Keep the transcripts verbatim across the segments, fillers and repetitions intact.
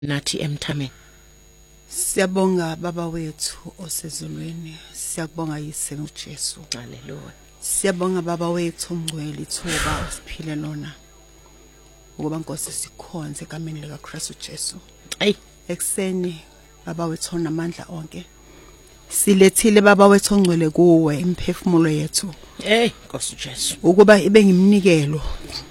nathi emthameni. Siyabonga baba wethu osezulwini, siyabonga yise uJesu. Haleluya. Siyabonga baba wethu ongcwele ithuba osiphile lona. Ukuba Nkosi sikhonze egameni lika Kristu Jesu. Hey, ekseni baba wethu onamandla onke. Silethile baba wethu ongcwele kuwe imphefumulo yethu. hey, Nkosi Jesu. Ukuba ibe ngimnikelo.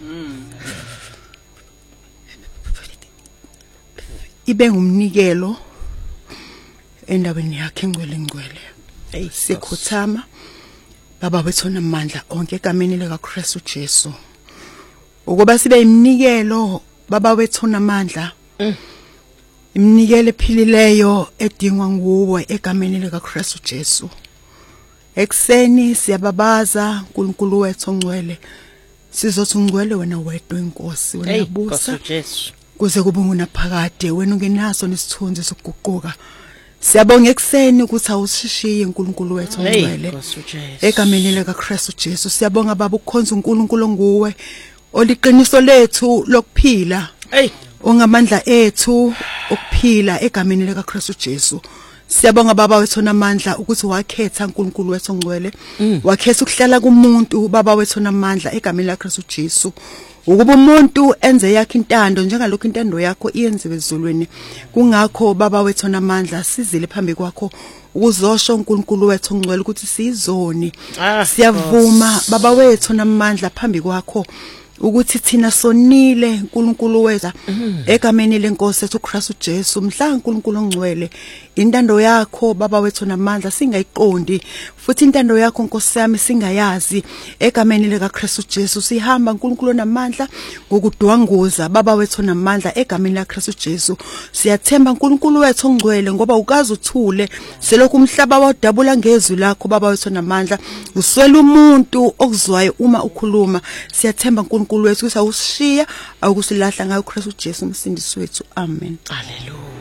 Ibe ngumnikelo endaweni yakhe engcwele ngcwele. Hey, Sikhuthama baba wethu onamandla onke egameni lika Kristu Jesu. Ukuba sibe imnikelo baba wethu onamandla. Mm. Imnikelo ephilileyo edingwa nguwe egameni lika Kristu Jesu. Ekseni siyababaza uNkulunkulu wethu ongcwele. Sizothi ungcwele wena wedwa inkosi wena hey, busa. Nkosi Jesu. Kuze kube ngunaphakade wena ungenaso nesithunzi sokuguquka. Siyabonga ekseni ukuthi awusishiye uNkulunkulu wethu Hey, ongcwele Nkosi Jesu. egameni lika Kristu Jesu. Siyabonga baba ukhonza uNkulunkulu nguwe oliqiniso lethu lokuphila. Hey, Ongamandla ethu okuphila egameni lika Kristu Jesu. Siyabonga baba wethu namandla ukuthi wakhetha uNkulunkulu wethu ongcwele. Mm. Wakhetha ukuhlala kumuntu baba wethu namandla egameni lika Kristu Jesu. Ukuba umuntu enze yakhe intando njengalokho intando yakho iyenziwe ezulwini. Kungakho baba wethu namandla sizile phambi kwakho ukuzosho uNkulunkulu wethu ongcwele ukuthi sizoni. Ah, Siyavuma Nkosi. baba wethu namandla phambi kwakho ukuthi thina sonile uNkulunkulu wethu egameni lenkosi ethu Kristu Jesu. Mhla uNkulunkulu ongcwele intando yakho baba wethu namandla singayiqondi futhi intando yakho Nkosi yami singayazi egameni lika Kristu Jesu. Sihamba uNkulunkulu namandla ngokudwanguza baba wethu namandla egameni lika Kristu Jesu. Siyathemba uNkulunkulu wethu ongcwele ngoba ukazi uthule selokhu umhlaba wadabula ngezwi lakho baba wethu namandla. Uswela umuntu okuzwayo uma ukhuluma. Siyathemba uNkulunkulu wethu ukuthi awusishiya awukusilahla ngayo Kristu Jesu umsindisi wethu. Amen. Haleluya.